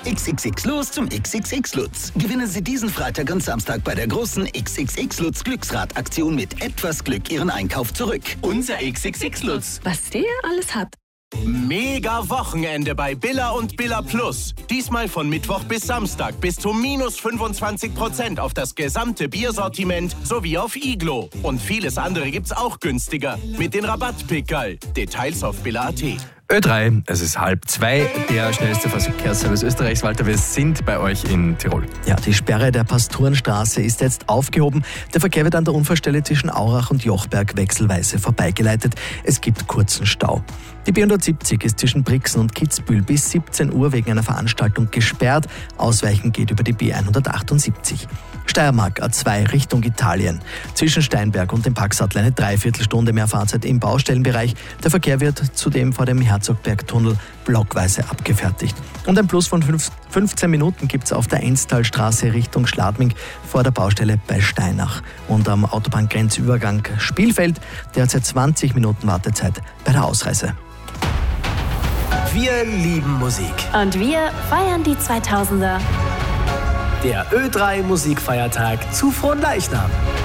XXX Los zum XXX Lutz. Gewinnen Sie diesen Freitag und Samstag bei der großen XXX Lutz Glücksrad-Aktion mit etwas Glück Ihren Einkauf zurück. Unser XXX Lutz. Was der alles hat. Mega Wochenende bei Billa und Billa Plus. Diesmal von Mittwoch bis Samstag bis zu minus 25% auf das gesamte Biersortiment sowie auf Iglo. Und vieles andere gibt's auch günstiger mit den Rabattpickerl. Details auf billa.at. Ö3, es ist 1:30, der schnellste Verkehrsservice Österreichs. Walter, wir sind bei euch in Tirol. Ja, die Sperre der Pastorenstraße ist jetzt aufgehoben. Der Verkehr wird an der Unfallstelle zwischen Aurach und Jochberg wechselweise vorbeigeleitet. Es gibt kurzen Stau. Die B170 ist zwischen Brixen und Kitzbühel bis 17 Uhr wegen einer Veranstaltung gesperrt. Ausweichen geht über die B178. Steiermark A2 Richtung Italien. Zwischen Steinberg und dem Paxatl eine Dreiviertelstunde mehr Fahrzeit im Baustellenbereich. Der Verkehr wird zudem vor dem Herzogbergtunnel blockweise abgefertigt. Und ein Plus von 15 Minuten gibt es auf der Enstalstraße Richtung Schladming vor der Baustelle bei Steinach. Und am Autobahngrenzübergang Spielfeld derzeit 20 Minuten Wartezeit bei der Ausreise. Wir lieben Musik. Und wir feiern die 2000er. Der Ö3 Musikfeiertag zu Fronleichnam.